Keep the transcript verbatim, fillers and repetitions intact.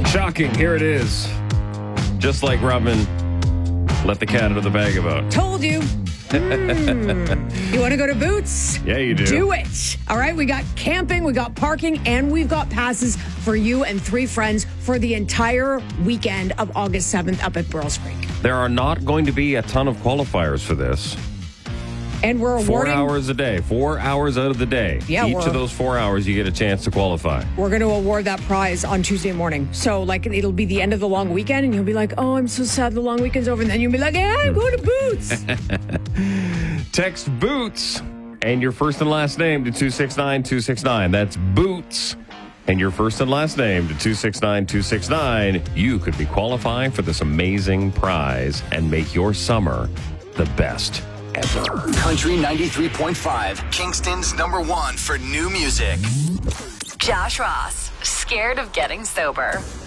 Shocking. Here it is. Just like Robin let the cat out of the bag about. Told you. Mm. You want to go to Boots? Yeah, you do. Do it. All right, we got camping, we got parking, and we've got passes for you and three friends for the entire weekend of August seventh up at Burles Creek. There are not going to be a ton of qualifiers for this. And we're awarding... Four hours a day. Four hours out of the day. Yeah, Each of those four hours, you get a chance to qualify. We're going to award that prize on Tuesday morning. So, like, it'll be the end of the long weekend, and you'll be like, oh, I'm so sad the long weekend's over. And then you'll be like, yeah, I'm going to Boots. Text Boots and your first and last name to two six nine two six nine. That's Boots and your first and last name to two six nine two six nine. You could be qualifying for this amazing prize and make your summer the best ever. Country ninety-three point five, Kingston's number one for new music. Josh Ross, scared of getting sober.